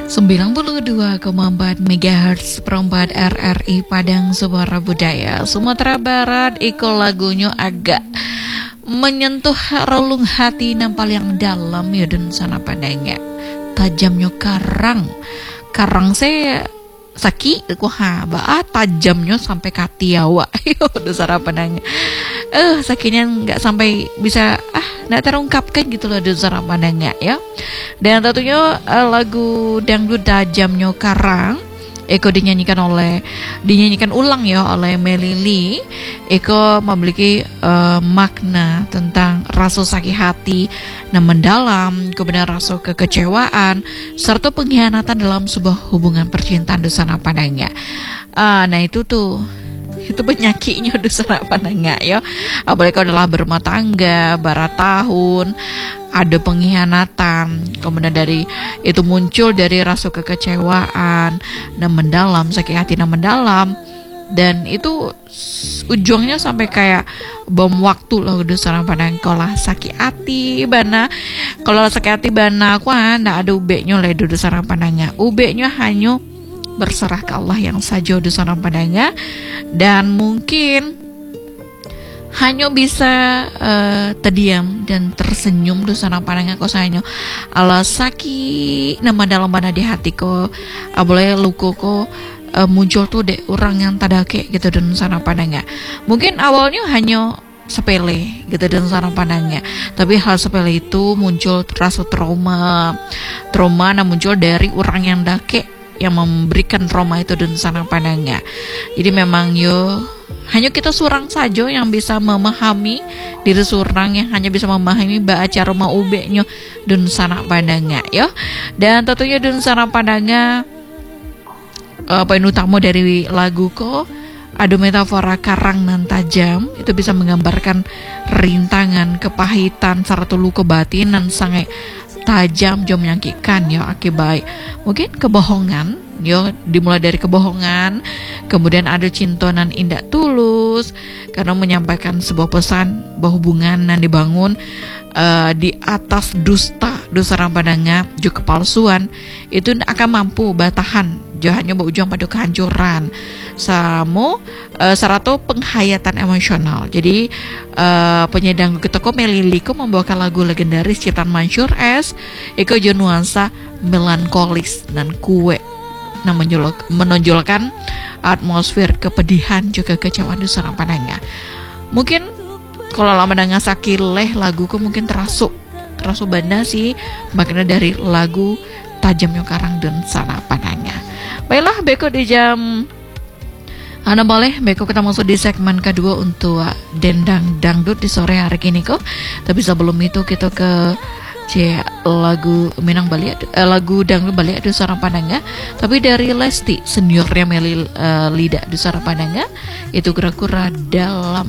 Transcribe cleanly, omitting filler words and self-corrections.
92,4 MHz perempat RRI Padang Suara Budaya Sumatera Barat. Iko lagunya agak menyentuh relung hati nampal yang dalam ya dan sana padanya. Tajamnya karang saya saki kuha tajamnya sampai katiawa. Yo dan sana padanya. Sakinya nggak sampai bisa nggak terungkapkan gitu loh dan sana padanya ya. Dan tentunya lagu dangdut tajamnya karang Eko dinyanyikan ulang ya oleh Melili. Eko memiliki makna tentang rasa sakit hati yang mendalam, kemudian rasa kekecewaan serta pengkhianatan dalam sebuah hubungan percintaan dosana padanya. Nah itu penyakitnya dosana padanya ya. Apalagi kalau adalah berumah tangga, barat tahun, ada pengkhianatan, kemudian dari itu muncul dari rasa kekecewaan dan mendalam, sakit hati dan mendalam, dan itu ujungnya sampai kayak bom waktu loh udah sarang padang. Kalau sakit hati bana, aku ndak ada ubeknya lah udah sarang padangnya. Ubeknya hanya berserah ke Allah yang saja udah sarang padangnya, dan mungkin hanya bisa terdiam dan tersenyum dosa pandangan ko sanyo ala sakit nama dalam bana di hati ko boleh luku ko muncul tuh dek orang yang tadake gitu dan sana pandangnya. Mungkin awalnya hanya sepele gitu dan sana pandangnya, tapi hal sepele itu muncul rasa trauma nah muncul dari orang yang dake yang memberikan trauma itu dan sana pandangnya. Jadi memang hanya kita surang saja yang bisa memahami diri surang, yang hanya bisa memahami baca rumah ubeknya dan sana pandangnya ya. Dan tentunya dan sana pandangnya poin utama dari lagu ko ada metafora karang nan tajam, itu bisa menggambarkan rintangan, kepahitan serta luka batin dan sangat tajam jom menyakitkan ya akibat mungkin kebohongan yo, dimulai dari kebohongan, kemudian ada cintonan indah tulus karena menyampaikan sebuah pesan bahwa hubungan yang dibangun di atas dusta rampadangnya juga kepalsuan itu akan mampu batahan hanya berujung pada kehancuran serata penghayatan emosional. Jadi penyedang kita Meliliku membawakan lagu legendaris ciptaan Mansur S. Iko nuansa melankolis dan kue nah menonjolkan atmosfer kepedihan juga kecewaan di sarang pandangnya. Mungkin kalau lama dengan sakileh laguku mungkin terasuk banda sih makna dari lagu tajamnya karang dan sana pandangnya. Baiklah, beko di jam Beko kita masuk di segmen kedua untuk dendang dangdut di sore hari ini kok. Tapi sebelum itu kita ke lagu Minang Bali, lagu dangdut Bali ada sarang pandangnya. Tapi dari Lesti seniornya Meli Lida di sarang pandangnya itu kura-kura dalam